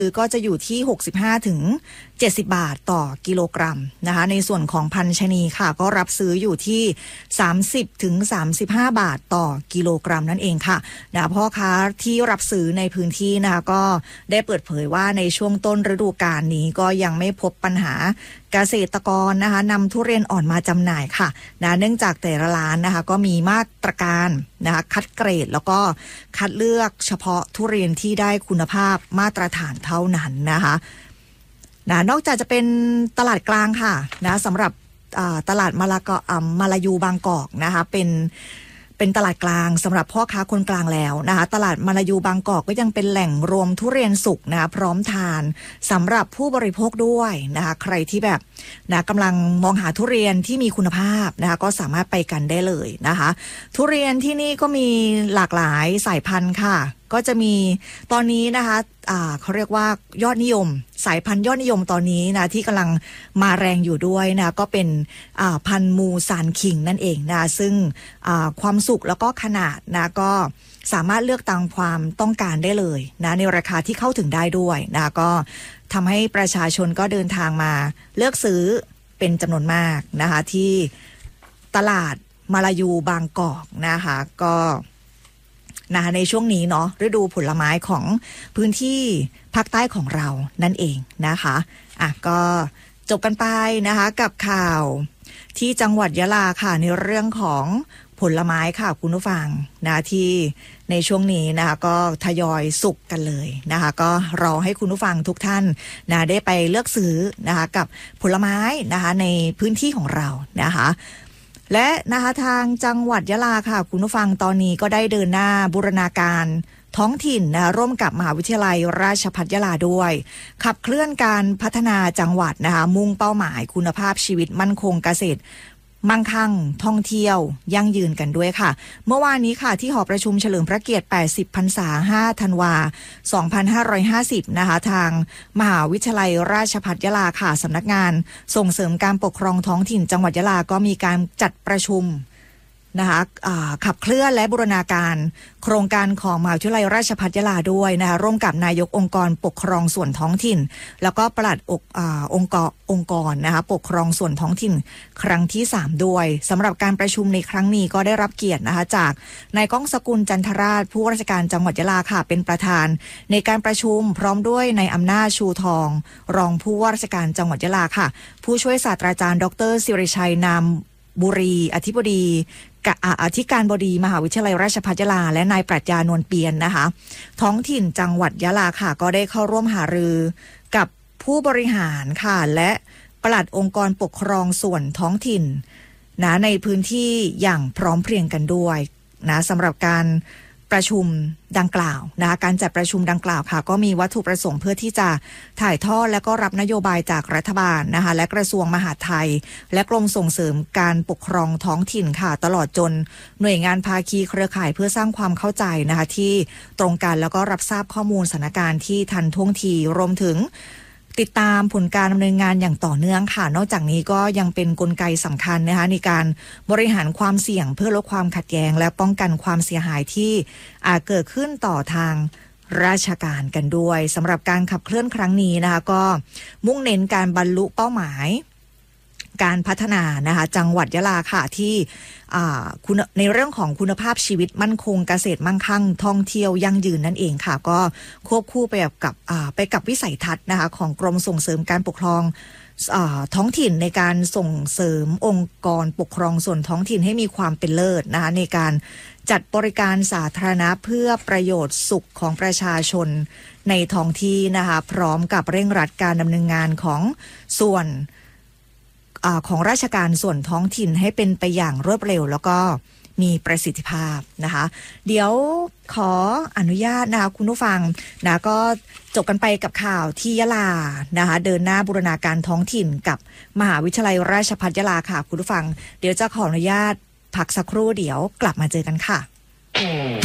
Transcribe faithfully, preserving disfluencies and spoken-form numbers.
คือก็จะอยู่ที่หกสิบห้าถึงเจ็ดสิบบาทต่อกิโลกรัมนะคะในส่วนของพันชนีค่ะก็รับซื้ออยู่ที่สามสิบถึงสามสิบห้าบาทต่อกิโลกรัมนั่นเองค่ะนะพ่อค้าที่รับซื้อในพื้นที่นะคะก็ได้เปิดเผยว่าในช่วงต้นฤดูกาลนี้ก็ยังไม่พบปัญหาเกษตรกรนะคะนำทุเรียนอ่อนมาจำหน่ายค่ะนะเนื่องจากแต่ละร้านนะคะก็มีมาตรการนะคะคัดเกรดแล้วก็คัดเลือกเฉพาะทุเรียนที่ได้คุณภาพมาตรฐานเท่านั้นนะคะนะนอกจากจะเป็นตลาดกลางค่ะนะสำหรับตลาดมาลากอมาลายูบางกอกนะคะเป็นเป็นตลาดกลางสำหรับพ่อค้าคนกลางแล้วนะคะตลาดมาลายูบางกอกก็ยังเป็นแหล่งรวมทุเรียนสุกนะคะพร้อมทานสำหรับผู้บริโภคด้วยนะคะใครที่แบบนะกำลังมองหาทุเรียนที่มีคุณภาพนะคะก็สามารถไปกันได้เลยนะคะทุเรียนที่นี่ก็มีหลากหลายสายพันธุ์ค่ะก็จะมีตอนนี้นะคะอ่าเขาเรียกว่ายอดนิยมสายพันธุ์ยอดนิยมตอนนี้นะที่กำลังมาแรงอยู่ด้วยนะก็เป็นอ่าพันธุ์มูซานคิงนั่นเองนะซึ่งอ่าความสุกแล้วก็ขนาดนะก็สามารถเลือกตามความต้องการได้เลยนะในราคาที่เข้าถึงได้ด้วยนะก็ทำให้ประชาชนก็เดินทางมาเลือกซื้อเป็นจำนวนมากนะคะที่ตลาดมาลายูบางกอกนะคะก็นะคะในช่วงนี้เนาะฤดูผลไม้ของพื้นที่ภาคใต้ของเรานั่นเองนะคะอ่ะก็จบกันไปนะคะกับข่าวที่จังหวัดยะลาค่ะในเรื่องของผลไม้ค่ะคุณผู้ฟังนะที่ในช่วงนี้นะคะก็ทยอยสุกกันเลยนะคะก็รอให้คุณผู้ฟังทุกท่านนะได้ไปเลือกซื้อนะคะกับผลไม้นะคะในพื้นที่ของเรานะคะและนะคะทางจังหวัดยะลาค่ะคุณผู้ฟังตอนนี้ก็ได้เดินหน้าบูรณาการท้องถิ่นนะร่วมกับมหาวิทยาลัยราชภัฏยะลาด้วยขับเคลื่อนการพัฒนาจังหวัดนะคะมุ่งเป้าหมายคุณภาพชีวิตมั่นคงเกษตรมั่งคั่งท่องเที่ยวยั่งยืนกันด้วยค่ะเมื่อวานนี้ค่ะที่หอประชุมเฉลิมพระเกียรติแปดสิบพรรษาห้าธันวาสองพันห้าร้อยห้าสิบนะคะทางมหาวิทยาลัยราชภัฏยะลาค่ะสำนักงานส่งเสริมการปกครองท้องถิ่นจังหวัดยะลาก็มีการจัดประชุมนะคะขับเคลื่อนและบูรณาการโครงการของมหาวิทยาลัยราชภัฏยะลาด้วยนะคะร่วมกับนายกองค์กรปกครองส่วนท้องถิ่นแล้วก็ปลัดอกอาองค์กรองค์กรนะคะปกครองส่วนท้องถิ่นครั้งที่สามด้วยสำหรับการประชุมในครั้งนี้ก็ได้รับเกียรตินะคะจากนายก้องสกุลจันทราชผู้ว่าราชการจังหวัดยะลาค่ะเป็นประธานในการประชุมพร้อมด้วยนายอำนาจชูทองรองผู้ว่าราชการจังหวัดยะลาค่ะผู้ช่วยศาสตราจารย์ดรศิริชัยนามบุรีอธิบดีอธิการบดีมหาวิทยาลัยราชภัฏยะลาและนายปรัชญานวลเปียนนะคะท้องถิ่นจังหวัดยะลาค่ะก็ได้เข้าร่วมหารือกับผู้บริหารค่ะและปลัดองค์กรปกครองส่วนท้องถิ่นนะในพื้นที่อย่างพร้อมเพรียงกันด้วยนะสำหรับการประชุมดังกล่าวนะคะการจัดประชุมดังกล่าวค่ะก็มีวัตถุประสงค์เพื่อที่จะถ่ายทอดและก็รับนโยบายจากรัฐบาลนะคะและกระทรวงมหาดไทยและกรมส่งเสริมการปกครองท้องถิ่นค่ะตลอดจนหน่วยงานภาคีเครือข่ายเพื่อสร้างความเข้าใจนะคะที่ตรงกันแล้วก็รับทราบข้อมูลสถานการณ์ที่ทันท่วงทีรวมถึงติดตามผลการดำเนินงานอย่างต่อเนื่องค่ะนอกจากนี้ก็ยังเป็นกลไกสำคัญนะคะในการบริหารความเสี่ยงเพื่อลดความขัดแย้งและป้องกันความเสียหายที่อาจเกิดขึ้นต่อทางราชการกันด้วยสำหรับการขับเคลื่อนครั้งนี้นะคะก็มุ่งเน้นการบรรลุเป้าหมายการพัฒนานะคะจังหวัดยะลาค่ะที่ในเรื่องของคุณภาพชีวิตมั่นคงเกษตรมั่งคั่งท่องเที่ยวยั่งยืนนั่นเองค่ะก็ควบคู่ไปกับไปกับวิสัยทัศน์นะคะของกรมส่งเสริมการปกครองท้องถิ่นในการส่งเสริมองค์กรปกครองส่วนท้องถิ่นให้มีความเป็นเลิศนะคะในการจัดบริการสาธารณะเพื่อประโยชน์สุขของประชาชนในท้องที่นะคะพร้อมกับเร่งรัดการดำเนินงานของส่วนของราชการส่วนท้องถิ่นให้เป็นไปอย่างรวดเร็วแล้วก็มีประสิทธิภาพนะคะเดี๋ยวขออนุญาตนะคะคุณผู้ฟังนะก็จบกันไปกับข่าวที่ยะลานะคะเดินหน้าบูรณาการท้องถิ่นกับมหาวิทยาลัยราชภัฏยะลาค่ะคุณผู้ฟังเดี๋ยวจะขออนุญาตพักสักครู่เดี๋ยวกลับมาเจอกันค่ะ